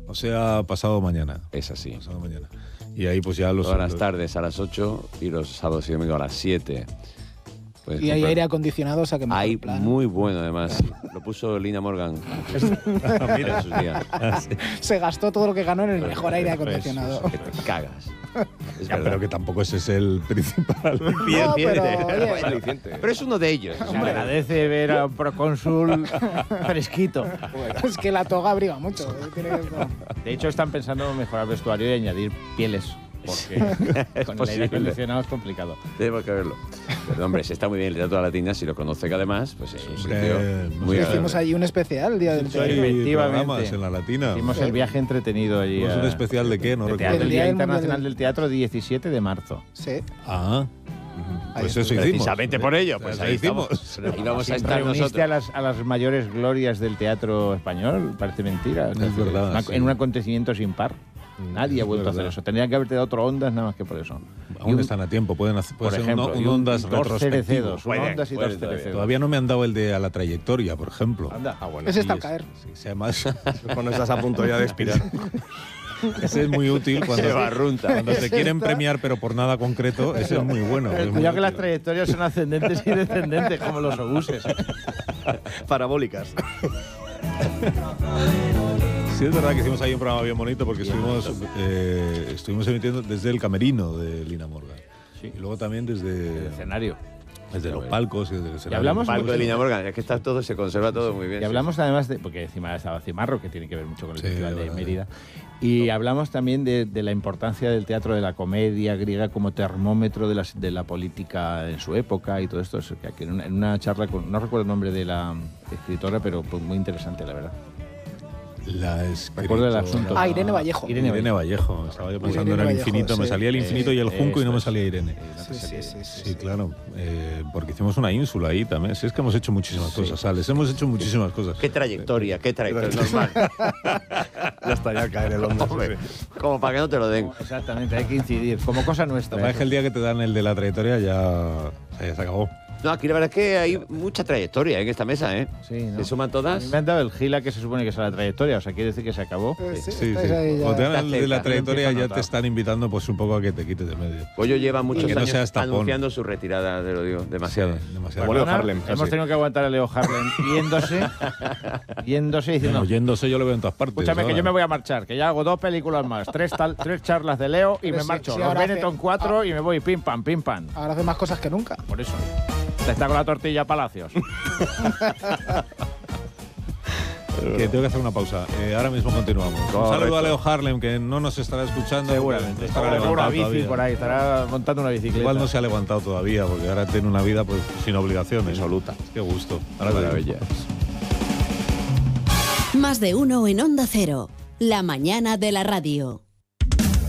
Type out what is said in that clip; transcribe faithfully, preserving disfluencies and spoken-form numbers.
O sea, pasado mañana. Es así. Pasado mañana. Y ahí pues ya los... Todas las los... tardes a las ocho y los sábados y domingos a las siete. Puedes y hay aire acondicionado, o sea que mejor Hay plan. muy bueno, además. Lo puso Lina Morgan. Mira en sus días. Se gastó todo lo que ganó en el mejor aire acondicionado. Que te cagas. Es ya, pero que tampoco ese es el principal. Bien, no, pero, oye, pero es uno de ellos. Se agradece ver a un procónsul fresquito. Es que la toga abriga mucho. De hecho, están pensando en mejorar el vestuario y añadir pieles. Porque con el aire acondicionado es complicado. Tenemos que verlo. Pero, hombre, si está muy bien el Teatro de la Latina, si lo conoce que además, pues es un sitio muy agradable. Hicimos allí un especial el día del teatro. Efectivamente. En la Latina. Hicimos el viaje entretenido allí. ¿Es un especial de qué? No de recuerdo. El Día Internacional del Teatro, diecisiete de marzo. Sí. Ah. Pues eso hicimos. Precisamente por ello, pues ahí hicimos. Y vamos a estar nosotros. A las, a las mayores glorias del teatro español, parece mentira. Es verdad. Una, sí. En un acontecimiento sin par. Nadie ha vuelto a hacer eso. Tendrían que haberte dado otro Ondas nada más que por eso. Aún un, están a tiempo. Pueden hacer puede por ser ejemplo, un, un Ondas dos retrospectivo. Un Ondas y dos Cerecedos. Todavía no me han dado el de A la Trayectoria, por ejemplo. Anda. Ah, bueno. Ese está al caer. Sí, además, cuando estás a punto ya de expirar. Ese es muy útil cuando, se barrunta. Cuando te quieren premiar pero por nada concreto. Ese es muy bueno. Cuidado muy que útil. Las trayectorias son ascendentes y descendentes como los obuses. Parabólicas. Sí, es verdad que hicimos ahí un programa bien bonito porque estuvimos, eh, estuvimos emitiendo desde el camerino de Lina Morgan. Sí. Y luego también desde el escenario. Desde los palcos y desde el escenario. Y hablamos el palco de Lina Morgan, es que está todo, se conserva todo muy bien. Y hablamos sí. además de, porque encima estaba Cimarro, que tiene que ver mucho con el sí, Festival de verdad. Mérida. Y no. hablamos también de, de la importancia del teatro de la comedia griega como termómetro de la, de la política en su época y todo esto. Que en una, en una charla con, no recuerdo el nombre de la escritora, pero pues muy interesante, la verdad. La Recuerdo el asunto. Ah, Irene Vallejo. Irene, Irene Vallejo. Vallejo. Estaba yo pensando Irene en el Vallejo, infinito. sí. Me salía el infinito eh, y el junco y no me salía Irene. Sí, sí, sí, sí, sí, sí claro. Eh, porque hicimos una ínsula ahí también. Sí, es que hemos hecho muchísimas sí. cosas, Alex. Hemos hecho muchísimas cosas. Qué trayectoria, qué trayectoria. Normal. Ya está, ya caer el hondo. Como para que no te lo den. Exactamente, hay que incidir. Como cosa nuestra. La verdad es que el día que te dan el de la trayectoria ya, ya se acabó. No, aquí la verdad es que hay mucha trayectoria en esta mesa, ¿eh? Sí, ¿no? Se suman todas. Me han dado el gila que se supone que es la trayectoria, o sea, quiere decir que se acabó. Eh, sí, sí, sí. Cuando te dan el de la trayectoria ya te están invitando pues un poco a que te quites de medio. Pollo lleva muchos no años anunciando su retirada, te lo digo, demasiado. Sí, demasiado. Bueno, Leo Harlem. Hemos Así. tenido que aguantar a Leo Harlem yéndose, yéndose y diciendo... Bueno, yéndose yo lo veo en todas partes. Escúchame, ahora. que yo me voy a marchar, que ya hago dos películas más, tres, tal, tres charlas de Leo y Pero me sí, marcho. sí, Los ahora Benetton hace- cuatro y me voy pim pam, pim pam. Ahora hace más cosas que nunca. Por eso. Está con la tortilla Palacios. Que tengo que hacer una pausa. Eh, ahora mismo continuamos. Un saludo a Leo Harlem, que no nos estará escuchando. Seguramente. No Estará estará con una levantado bici todavía. por ahí, estará montando una bicicleta. Igual no se ha levantado todavía, porque ahora tiene una vida pues sin obligaciones. Absoluta. Qué gusto. Una maravilla. Más de uno en Onda Cero. La mañana de la radio.